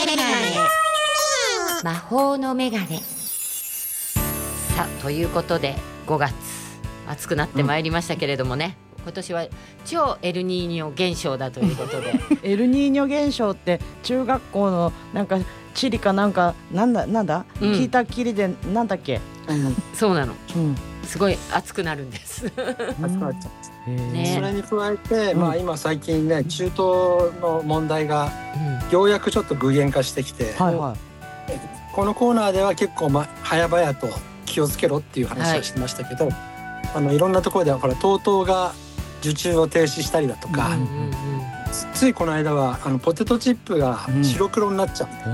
魔法のメガネ。さあということで5月暑くなってまいりましたけれどもね、今年は超エルニーニョ現象だということでエルニーニョ現象って中学校のなんか地理かなんだ、聞いたっきりでなんだっけ、 そうなの、すごい暑くなるんです暑くなっちゃうんです、 ね、 それに加えて、今最近ね中東の問題がようやくちょっと具現化してきて、このコーナーでは結構早々と気をつけろっていう話をしてましたけど、いろんなところではほら TOTO が受注を停止したりだとか、ついこの間はポテトチップが白黒になっちゃう、